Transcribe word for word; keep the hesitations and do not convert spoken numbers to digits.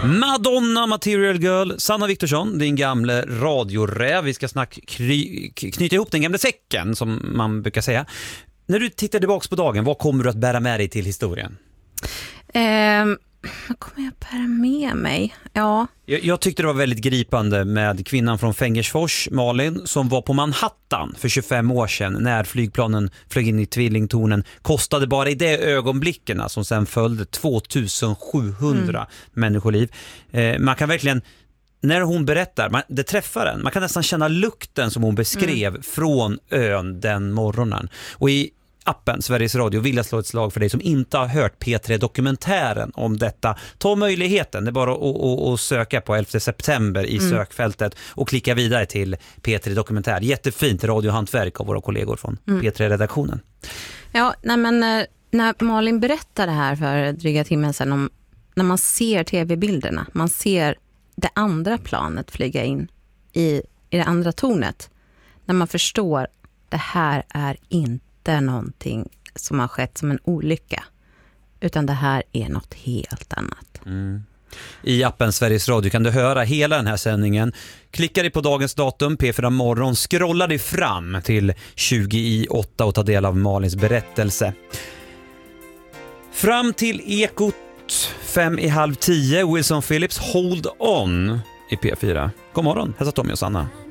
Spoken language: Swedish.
Madonna, Material Girl, Sanna Viktorsson, din gamla radioräv. Vi ska snack kry, knyta ihop den gamla säcken, som man brukar säga. När du tittar tillbaka på dagen, vad kommer du att bära med dig till historien? Um, vad kommer jag bära med mig? Ja. Jag, jag tyckte det var väldigt gripande med kvinnan från Fengersfors, Malin, som var på Manhattan för tjugofem år sedan när flygplanen flög in i tvillingtornen. Kostade bara i det ögonblicken som sen följde tvåtusensjuhundra mm. människoliv. Eh, man kan verkligen, när hon berättar, man, det träffar en. Man kan nästan känna lukten som hon beskrev mm. från ön den morgonen. Och i appen Sveriges Radio vill jag slå ett slag för dig som inte har hört P tre-dokumentären om detta. Ta möjligheten, det är bara att, att, att söka på elfte september i mm. sökfältet och klicka vidare till P tre-dokumentär. Jättefint radiohantverk av våra kollegor från mm. P tre-redaktionen. Ja, nej men när Malin berättade här för dryga timmen sedan om när man ser tv-bilderna, man ser det andra planet flyga in i, i det andra tornet, när man förstår det här är inte det är någonting som har skett som en olycka, utan det här är något helt annat. Mm. I appen Sveriges Radio kan du höra hela den här sändningen. Klicka dig på dagens datum, P fyra morgon, scrolla dig fram till tjugo i åtta och ta del av Malins berättelse. Fram till Ekot fem i halv tio, Wilson Phillips, Hold On i P fyra. God morgon, hälsa Tommy och Sanna.